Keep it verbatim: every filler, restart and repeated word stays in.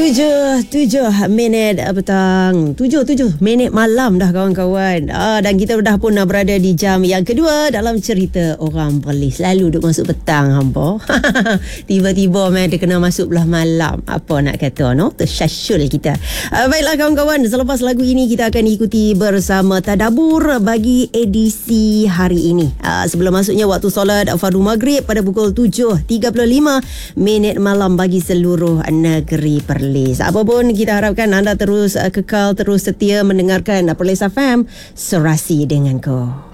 Tujuh, tujuh minit petang. Tujuh, tujuh minit malam dah kawan-kawan. Ah, dan kita dah pun dah berada di jam yang kedua dalam cerita Orang Perlis. Selalu duk masuk petang hampa. Tiba-tiba man dia kena masuk belah malam. Apa nak kata, no? Tersyasyul kita. Ah, baiklah kawan-kawan, selepas lagu ini kita akan ikuti bersama tadabbur bagi edisi hari ini. Ah, sebelum masuknya waktu solat fardu maghrib pada pukul tujuh tiga puluh lima minit malam bagi seluruh negeri Perlis. Apapun, kita harapkan anda terus uh, kekal, terus setia mendengarkan Perlis F M, Serasi denganku.